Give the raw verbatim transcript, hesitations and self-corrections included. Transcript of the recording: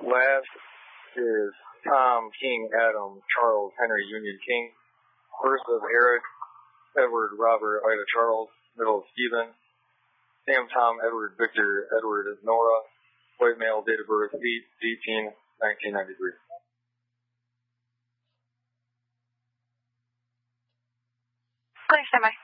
Last is Tom King Adam Charles Henry Union King. First of Eric Edward Robert Ida Charles. Middle of Stephen. Sam Tom Edward Victor Edward Nora. White male, date of birth eight eighteen nineteen ninety-three. Clear, stand by.